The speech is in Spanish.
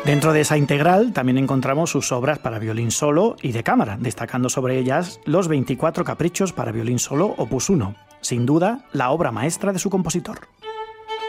Dentro de esa integral también encontramos sus obras para violín solo y de cámara, destacando sobre ellas los 24 caprichos para violín solo opus 1, sin duda la obra maestra de su compositor.